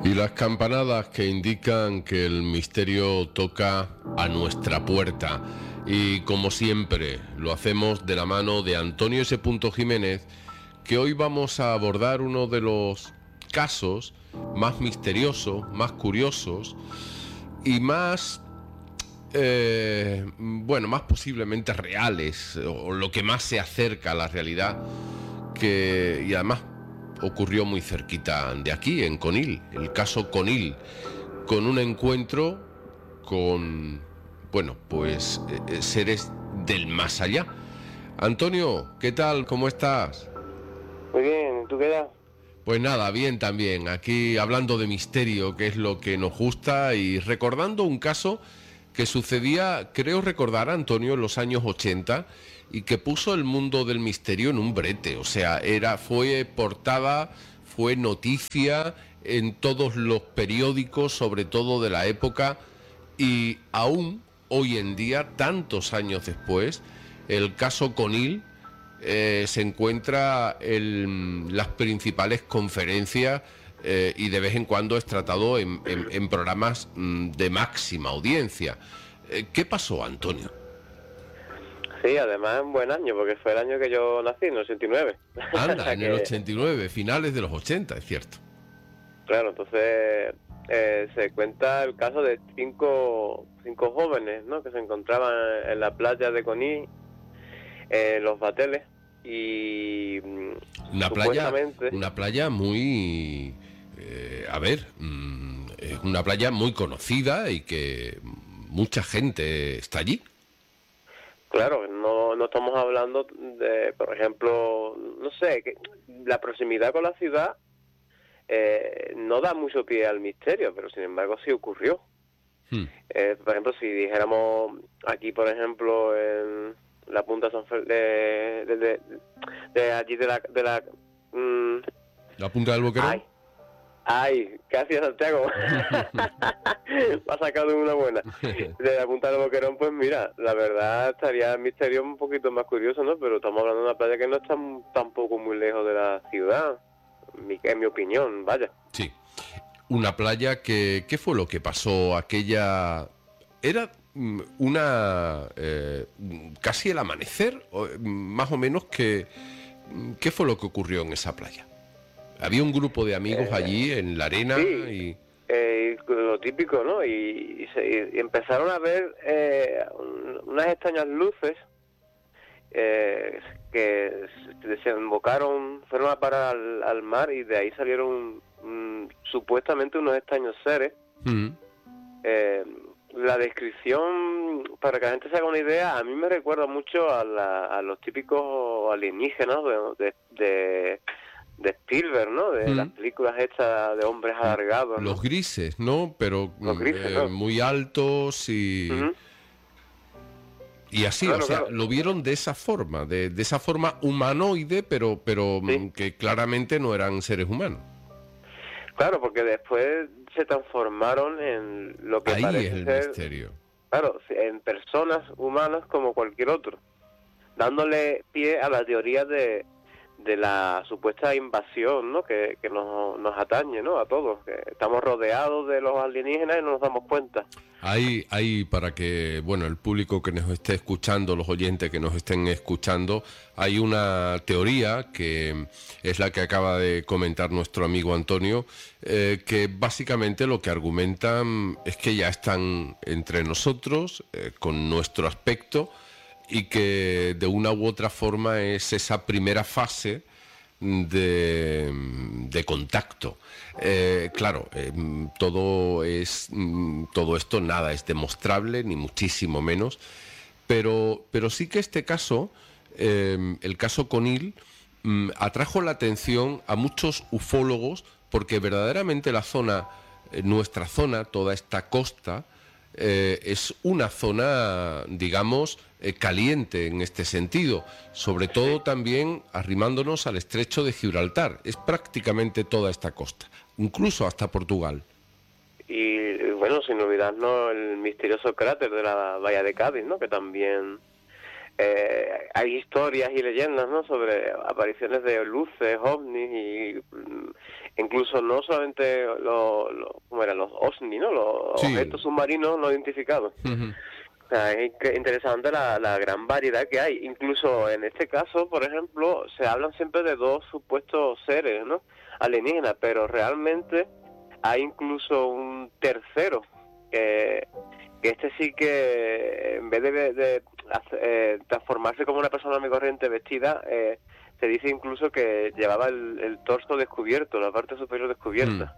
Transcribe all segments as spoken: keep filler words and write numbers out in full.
Y las campanadas que indican que el misterio toca a nuestra puerta. Y como siempre, lo hacemos de la mano de Antonio S. Jiménez, que hoy vamos a abordar uno de los casos más misteriosos, más curiosos y más, eh, bueno, más posiblemente reales, o lo que más se acerca a la realidad, que, y además ocurrió muy cerquita de aquí, en Conil, el caso Conil, con un encuentro con, bueno, pues eh, seres del más allá. Antonio, ¿qué tal? ¿Cómo estás? Muy bien, ¿tú qué tal? Pues nada, bien también, aquí hablando de misterio, que es lo que nos gusta, y recordando un caso que sucedía, creo recordar, Antonio, en los años ochenta, y que puso el mundo del misterio en un brete. O sea, era, fue portada, fue noticia en todos los periódicos, sobre todo de la época, y aún hoy en día, tantos años después, el caso Conil eh, se encuentra en las principales conferencias eh, y de vez en cuando es tratado en, en, en programas mm, de máxima audiencia. Eh, ¿Qué pasó, Antonio? Sí, además un buen año, porque fue el año que yo nací, en el ochenta y nueve. O Anda, sea en el que, ochenta y nueve, finales de los ochenta, es cierto. claro, entonces eh, se cuenta el caso de cinco, cinco jóvenes, ¿no?, que se encontraban en la playa de Conil, en Los Bateles, y mm, Una playa, supuestamente... una playa muy, eh, a ver, mm, es una playa muy conocida y que mucha gente está allí. Claro, no, no estamos hablando de, por ejemplo, no sé, que la proximidad con la ciudad eh, no da mucho pie al misterio, pero sin embargo sí ocurrió. Hmm. Eh, por ejemplo, si dijéramos aquí, por ejemplo, en la punta de San Fer- de, de, de, de allí de la... De la mm, ¿La punta del Boquerón? ay, ay, casi a Santiago. Me ha sacado una buena. De la punta del Boquerón, pues mira, la verdad estaría el misterio un poquito más curioso, ¿no? Pero estamos hablando de una playa que no está m- tampoco muy lejos de la ciudad, mi- en mi opinión, vaya. Sí. Una playa que... ¿Qué fue lo que pasó? Aquella... Era mm, una... eh, casi el amanecer, o, mm, más o menos, que... mm, ¿Qué fue lo que ocurrió en esa playa? Había un grupo de amigos Eh, allí en la arena sí, y... eh, lo típico, ¿no? Y, y se- y empezaron a ver eh, un- unas extrañas luces eh, que se desembocaron, fueron a parar al, al mar, y de ahí salieron mm, supuestamente unos extraños seres. Mm. Eh, la descripción, para que la gente se haga una idea, a mí me recuerda mucho a, la, a los típicos alienígenas de, de, de, de Spielberg, ¿no? De las Mm. películas hechas de hombres alargados, Los ¿no? grises, ¿no? Pero Los mm, grises, eh, ¿no? muy altos y... Ujú. Y así, o Claro, sea, claro, lo vieron de esa forma, de, de esa forma humanoide, pero, pero sí. mm, que claramente no eran seres humanos. Claro, porque después se transformaron en lo que Ahí es parece el ser, misterio. claro, en personas humanas como cualquier otro, dándole pie a la teoría de, de la supuesta invasión, ¿no?, que, que nos, nos atañe, ¿no?, a todos, que estamos rodeados de los alienígenas y no nos damos cuenta. Hay, hay para que, bueno, el público que nos esté escuchando, los oyentes que nos estén escuchando, hay una teoría que es la que acaba de comentar nuestro amigo Antonio, eh, que básicamente lo que argumentan es que ya están entre nosotros, eh, con nuestro aspecto, y que de una u otra forma es esa primera fase de, de contacto. Eh, claro, eh, todo es todo esto nada es demostrable, ni muchísimo menos, pero, pero sí que este caso, eh, el caso Conil, mm, atrajo la atención a muchos ufólogos, porque verdaderamente la zona, eh, nuestra zona, toda esta costa, eh, es una zona, digamos, eh, caliente en este sentido, sobre todo Sí. también arrimándonos al estrecho de Gibraltar. Es prácticamente toda esta costa, incluso hasta Portugal. Y bueno, sin olvidarnos el misterioso cráter de la bahía de Cádiz, ¿no?, que también eh, hay historias y leyendas, ¿no?, sobre apariciones de luces, ovnis y mm, incluso no solamente los, lo, ¿cómo eran? Los OSNI, ¿no?, los Sí. objetos submarinos no identificados. Uh-huh. O sea, es inc- interesante la, la gran variedad que hay. Incluso en este caso, por ejemplo, se hablan siempre de dos supuestos seres, ¿no?, alienígenas, pero realmente hay incluso un tercero, que, que este sí que, en vez de, de hace- eh, transformarse como una persona muy corriente vestida, eh, se dice incluso que llevaba el, el torso descubierto, la parte superior descubierta.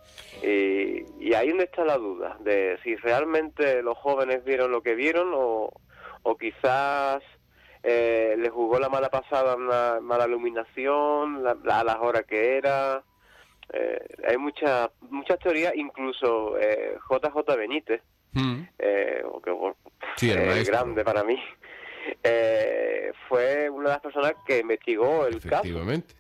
Y, y ahí donde está la duda, de si realmente los jóvenes vieron lo que vieron o, o quizás eh, les jugó la mala pasada, una mala iluminación, la, la- a las horas que era. Eh, hay muchas muchas teorías, incluso eh, J J Benítez, Mm. eh, o que, bueno, Sí, el eh, maestro. grande para mí, eh, fue una de las personas que investigó el caso, Efectivamente.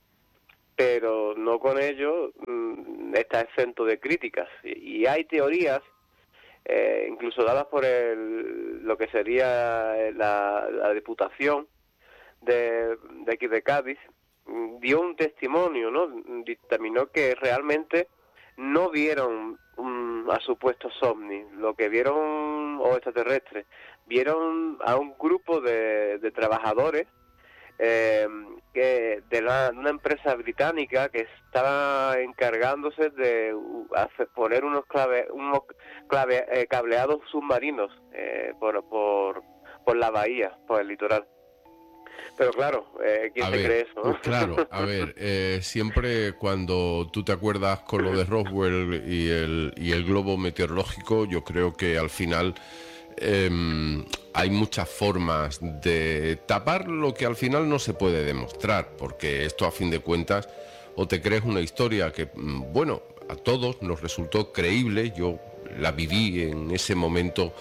pero no con ello mm, está exento de críticas. Y, y hay teorías, eh, incluso dadas por el, lo que sería la, la Diputación de, de aquí de Cádiz, mm, dio un testimonio, ¿no? Dictaminó que realmente no vieron mm, a supuestos ovnis, lo que vieron, o extraterrestres, vieron a un grupo de, de trabajadores eh, que de la- una empresa británica que estaba encargándose de uh, hacer- poner unos clave, unos clave, eh, cableados submarinos eh, por, por por la bahía, por el litoral. Pero claro, eh, ¿quién A se ver, cree eso, no? claro, a ver, eh, siempre cuando tú te acuerdas con lo de Roswell y el, y el globo meteorológico, yo creo que al final em, hay muchas formas de tapar lo que al final no se puede demostrar, porque esto a fin de cuentas, o te crees una historia que, mm, bueno, a todos nos resultó creíble, yo la viví en ese momento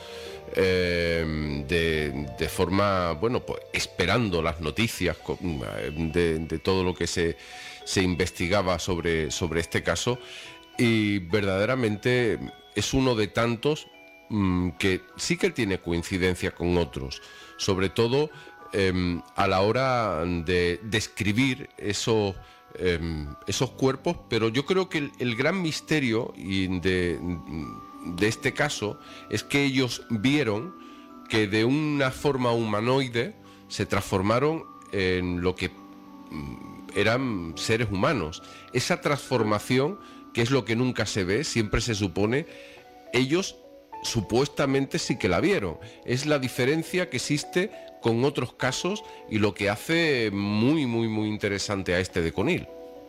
eh, de, de forma, bueno, pues esperando las noticias co- de, de todo lo que se, se investigaba sobre, sobre este caso, y verdaderamente es uno de tantos mm, que sí que tiene coincidencia con otros, sobre todo eh, a la hora de describir esos, eh, esos cuerpos, pero yo creo que el, el gran misterio y de, de este caso es que ellos vieron que de una forma humanoide se transformaron en lo que mm, eran seres humanos. Esa transformación, que es lo que nunca se ve, siempre se supone, ellos supuestamente sí que la vieron. Es la diferencia que existe con otros casos y lo que hace muy, muy, muy interesante a este de Conil.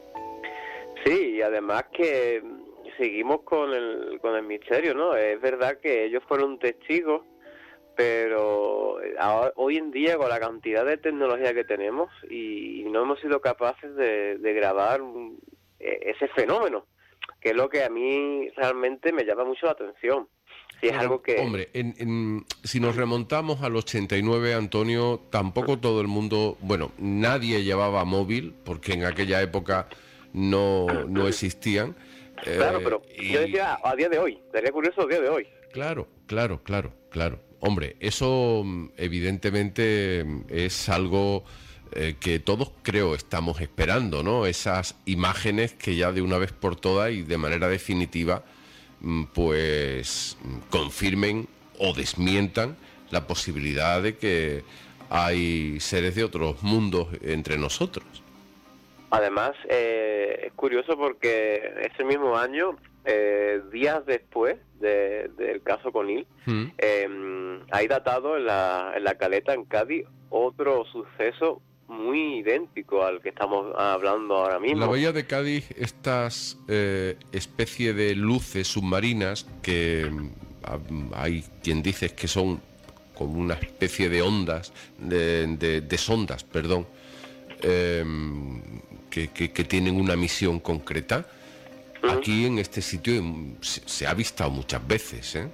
Sí, y además que seguimos con el, con el misterio, ¿no? Es verdad que ellos fueron testigos, pero ahora, hoy en día con la cantidad de tecnología que tenemos y no hemos sido capaces de, de grabar un- e- ese fenómeno, que es lo que a mí realmente me llama mucho la atención. Si es Claro, algo que... hombre, en, en- si nos remontamos al ochenta y nueve, Antonio, tampoco todo el mundo, bueno, nadie llevaba móvil, porque en aquella época no, no existían. Claro, eh, pero y, yo decía a día de hoy, sería curioso a día de hoy. Claro, claro, claro, claro. Hombre, eso mm, evidentemente mm, es algo eh, que todos creo estamos esperando, ¿no? Esas imágenes que ya de una vez por todas y de manera definitiva mm, pues mm, confirmen o desmientan la posibilidad de que hay seres de otros mundos entre nosotros. Además, eh, es curioso porque ese mismo año, eh, días después de- del caso Conil, Mm. eh, hay datado en la, en la Caleta, en Cádiz, otro suceso muy idéntico al que estamos hablando ahora mismo. La bahía de Cádiz, estas eh, especie de luces submarinas que mm, ha- hay quien dice que son como una especie de ondas, de, de- de sondas, perdón, eh, que, que- que tienen una misión concreta. Ujú. Aquí en este sitio mm, se, se ha visto muchas veces, ¿eh?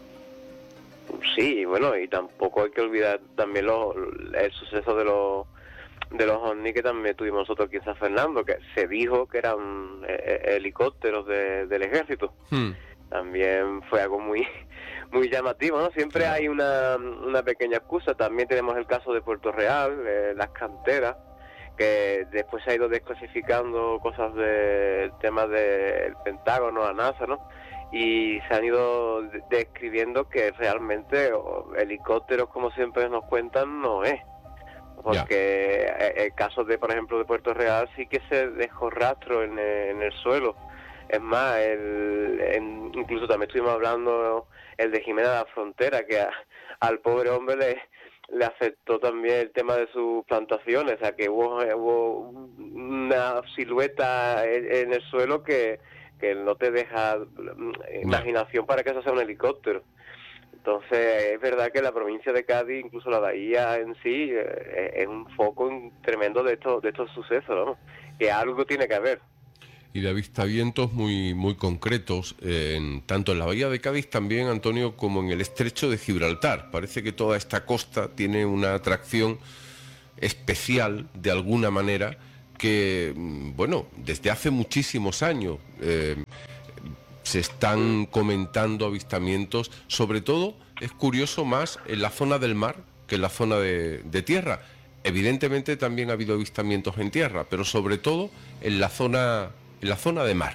Sí, bueno, y tampoco hay que olvidar también los, el suceso de los de los ovnis que también tuvimos nosotros quizás, Fernando, que se dijo que eran eh, helicópteros de- del ejército. Hmm. también fue algo muy muy llamativo, ¿no? Siempre Claro. hay una, una pequeña excusa. También tenemos el caso de Puerto Real, eh, las canteras, que después se ha ido desclasificando cosas del tema del Pentágono, la NASA, ¿no? Y se han ido de- describiendo que realmente o, helicópteros, como siempre nos cuentan, no es. Ya. Porque eh, el caso de, por ejemplo, de Puerto Real sí que se dejó rastro en el, en el suelo. Es más, el, en- incluso también estuvimos hablando el de Jimena de la Frontera, que a- al pobre hombre le, le afectó también el tema de sus plantaciones, o sea que hubo, hubo una silueta en, en el suelo que, que no te deja mm, Ya. imaginación para que eso sea un helicóptero. Entonces, es verdad que la provincia de Cádiz, incluso la bahía en sí, eh, es un foco tremendo de estos de estos sucesos, ¿no? Que algo tiene que haber. Y de avistamientos muy, muy concretos, eh, en, tanto en la bahía de Cádiz también, Antonio, como en el estrecho de Gibraltar. Parece que toda esta costa tiene una atracción especial, de alguna manera, que, mm, bueno, desde hace muchísimos años eh, se Mm. están comentando avistamientos, sobre todo, es curioso, más en la zona del mar que en la zona de, de tierra. Evidentemente también ha habido avistamientos en tierra, pero sobre todo en la zona, en la zona de mar.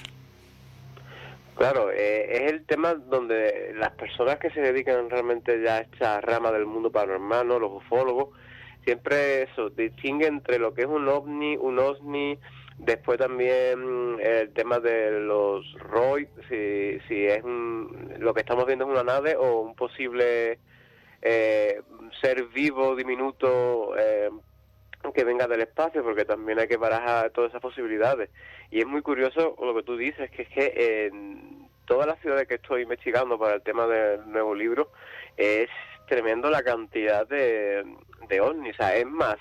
Claro, eh, es el tema donde las personas que se dedican realmente ya a esta rama del mundo paranormal, ¿no? Los ufólogos, siempre eso, distinguen entre lo que es un ovni, un OSNI, después también mm, el tema de los R O I, si, si es un- lo que estamos viendo es una nave o un posible eh, ser vivo, diminuto, eh, que venga del espacio, porque también hay que barajar todas esas posibilidades. Y es muy curioso lo que tú dices, que es que en todas las ciudades que estoy investigando para el tema del nuevo libro, es tremendo la cantidad de, de ovnis. O sea, es más,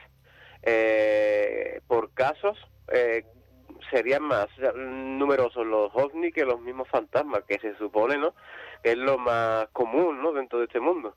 eh, por casos, eh, serían más numerosos los ovnis que los mismos fantasmas, que se supone, ¿no?, que es lo más común, ¿no?, dentro de este mundo.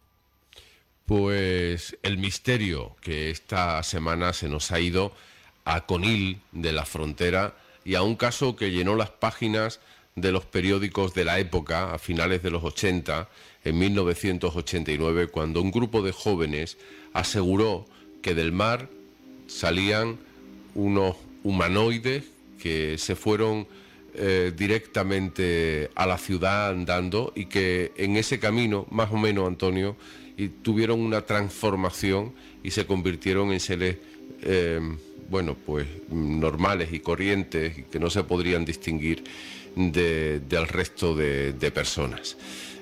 Pues el misterio que esta semana se nos ha ido a Conil de la Frontera, y a un caso que llenó las páginas de los periódicos de la época, a finales de los ochenta, en mil novecientos ochenta y nueve, cuando un grupo de jóvenes aseguró que del mar salían unos humanoides que se fueron eh, directamente a la ciudad andando, y que en ese camino, más o menos, Antonio, y tuvieron una transformación y se convirtieron en seres, eh, bueno, pues normales y corrientes, y que no se podrían distinguir de, del resto de, de personas.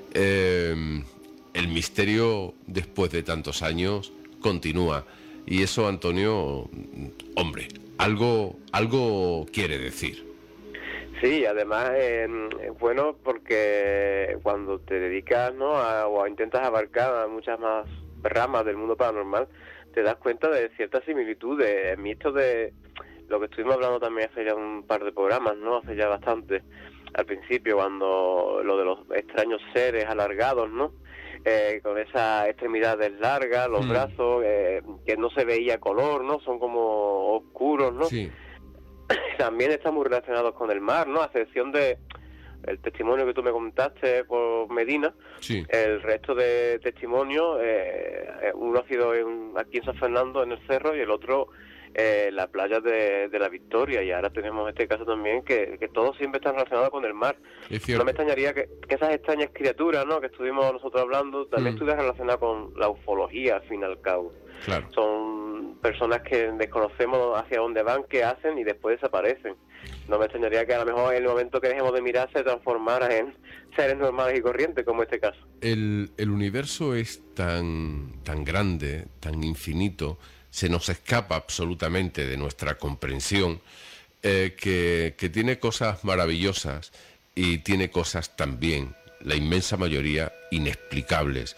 Eh, el misterio, después de tantos años, continúa. Y eso, Antonio, hombre, algo, algo quiere decir. Sí, además eh, es bueno porque cuando te dedicas, ¿no?, a, o intentas abarcar a muchas más ramas del mundo paranormal, te das cuenta de ciertas similitudes. En mí esto de lo que estuvimos hablando también hace ya un par de programas, ¿no?, hace ya bastante, al principio, cuando lo de los extraños seres alargados, ¿no?, eh, con esas extremidades largas, los Hmm. brazos, eh, que no se veía color, ¿no?, son como oscuros, ¿no? Sí. También está muy relacionados con el mar, ¿no? A excepción de el testimonio que tú me contaste por Medina, Sí. el resto de testimonios, eh, uno ha sido en, aquí en San Fernando, en el cerro, y el otro eh, en la playa de, de la Victoria, y ahora tenemos este caso también, que, que todos siempre están relacionados con el mar. Es No cierto. me extrañaría que, que esas extrañas criaturas, ¿no?, que estuvimos nosotros hablando, también Mm. estuvieran relacionadas con la ufología, al fin y al cabo. Claro. Son personas que desconocemos hacia dónde van, qué hacen, y después desaparecen. No me extrañaría que a lo mejor en el momento que dejemos de mirar se transformara en seres normales y corrientes, como este caso. El, el universo es tan, tan grande, tan infinito, se nos escapa absolutamente de nuestra comprensión, eh, que, que tiene cosas maravillosas y tiene cosas también, la inmensa mayoría, inexplicables.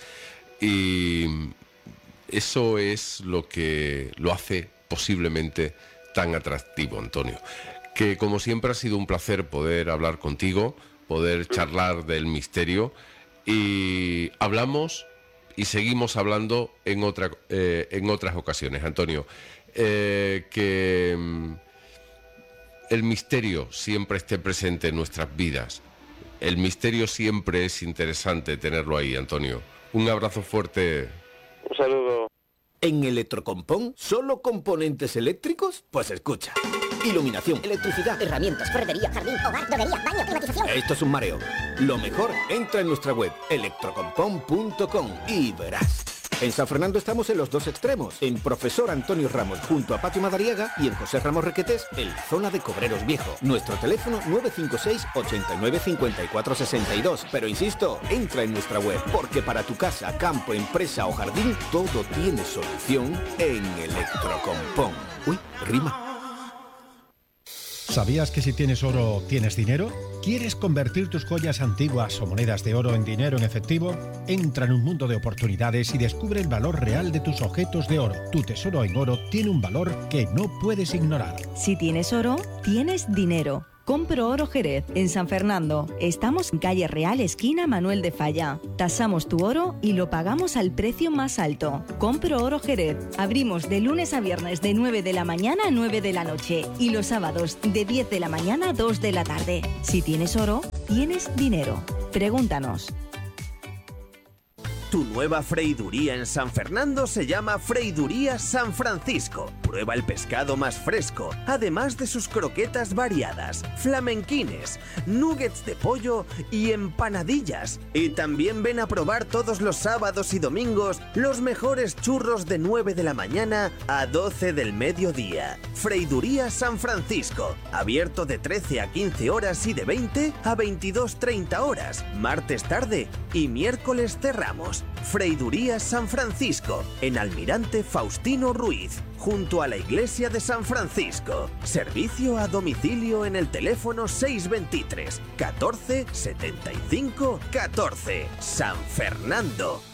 Y eso es lo que lo hace posiblemente tan atractivo, Antonio. Que, como siempre, ha sido un placer poder hablar contigo, poder charlar del misterio, y hablamos y seguimos hablando en, otra, eh, en otras ocasiones, Antonio. Eh, que mm, el misterio siempre esté presente en nuestras vidas, el misterio siempre es interesante tenerlo ahí, Antonio. Un abrazo fuerte. Un saludo. ¿En Electrocompón solo componentes eléctricos? Pues escucha. Iluminación, electricidad, herramientas, ferretería, jardín, hogar, droguería, baño, climatización. Esto es un mareo. Lo mejor, entra en nuestra web electrocompón punto com y verás. En San Fernando estamos en los dos extremos, en Profesor Antonio Ramos junto a Patio Madariaga y en José Ramos Requetés en la zona de Cobreros Viejo. Nuestro teléfono nueve cinco seis, ocho nueve cinco cuatro seis dos. Pero insisto, entra en nuestra web, porque para tu casa, campo, empresa o jardín, todo tiene solución en Electrocompón. Uy, rima. ¿Sabías que si tienes oro, tienes dinero? ¿Quieres convertir tus joyas antiguas o monedas de oro en dinero en efectivo? Entra en un mundo de oportunidades y descubre el valor real de tus objetos de oro. Tu tesoro en oro tiene un valor que no puedes ignorar. Si tienes oro, tienes dinero. Compro Oro Jerez, en San Fernando. Estamos en calle Real, esquina Manuel de Falla. Tasamos tu oro y lo pagamos al precio más alto. Compro Oro Jerez. Abrimos de lunes a viernes de nueve de la mañana a nueve de la noche y los sábados de diez de la mañana a dos de la tarde. Si tienes oro, tienes dinero. Pregúntanos. Tu nueva freiduría en San Fernando se llama Freiduría San Francisco. Prueba el pescado más fresco, además de sus croquetas variadas, flamenquines, nuggets de pollo y empanadillas. Y también ven a probar todos los sábados y domingos los mejores churros de nueve de la mañana a doce del mediodía. Freiduría San Francisco, abierto de trece a quince horas y de veinte a veintidós treinta horas, martes tarde y miércoles cerramos. Freiduría San Francisco, en Almirante Faustino Ruiz, junto a la iglesia de San Francisco. Servicio a domicilio en el teléfono seis veintitrés, catorce, setenta y cinco, catorce. San Fernando.